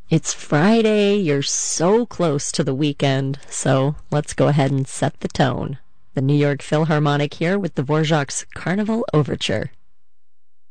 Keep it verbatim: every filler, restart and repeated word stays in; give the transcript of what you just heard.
It's Friday. You're so close to the weekend. So let's go ahead and set the tone. The New York Philharmonic here with Dvorak's Carnival Overture.